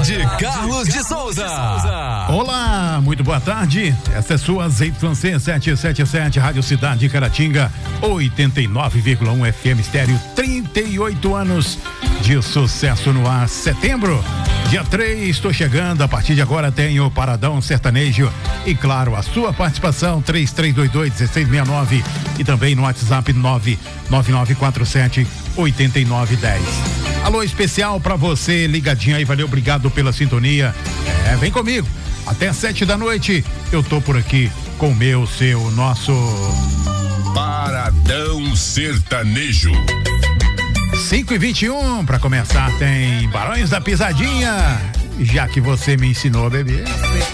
de Carlos de Souza. Olá, muito boa tarde. Essa é sua ZYC 777, Rádio Cidade Caratinga, 89,1 FM estéreo, 38 anos de sucesso no ar. Setembro, dia 3, estou chegando. A partir de agora tem o Paradão Sertanejo e, claro, a sua participação, 3322-1669 e também no WhatsApp 99947-8910. Alô especial pra você, ligadinho aí, valeu, obrigado pela sintonia. Vem comigo, até 7 da noite, eu tô por aqui com o meu, seu, nosso Paradão Sertanejo. 5h21, pra começar tem Barões da Pisadinha, já que você me ensinou a beber.